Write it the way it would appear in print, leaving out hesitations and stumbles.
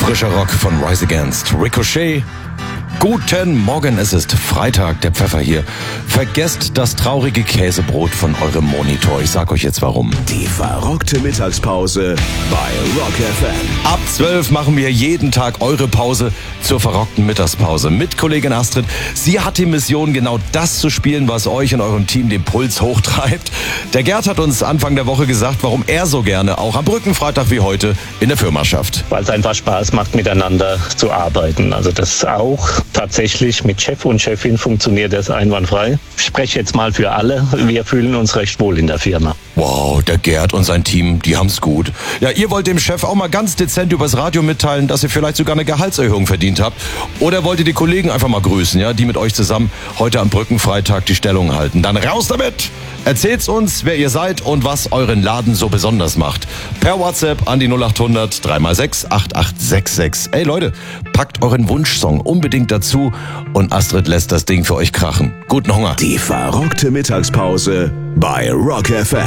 Frischer Rock von Rise Against. Ricochet. Guten Morgen, es ist Freitag, der Pfeffer hier. Vergesst das traurige Käsebrot von eurem Monitor. Ich sag euch jetzt warum. Die verrockte Mittagspause bei Rock FM. Ab 12 machen wir jeden Tag eure Pause zur verrockten Mittagspause mit Kollegin Astrid. Sie hat die Mission, genau das zu spielen, was euch und eurem Team den Puls hochtreibt. Der Gerd hat uns Anfang der Woche gesagt, warum er so gerne auch am Brückenfreitag wie heute in der Firma schafft. Weil es einfach Spaß macht, miteinander zu arbeiten. Also das auch tatsächlich mit Chef und Chefin funktioniert das einwandfrei. Ich spreche jetzt mal für alle. Wir fühlen uns recht wohl in der Firma. Wow, der Gerd und sein Team, die haben's gut. Ja, ihr wollt dem Chef auch mal ganz dezent übers Radio mitteilen, dass ihr vielleicht sogar eine Gehaltserhöhung verdient habt. Oder wollt ihr die Kollegen einfach mal grüßen, ja, die mit euch zusammen heute am Brückenfreitag die Stellung halten. Dann raus damit! Erzählt's uns, wer ihr seid und was euren Laden so besonders macht. Per WhatsApp an die 0800 3x6 8866. Ey Leute, packt euren Wunschsong unbedingt dazu und Astrid lässt das Ding für euch krachen. Guten Hunger. Die verrockte Mittagspause bei Rock FM.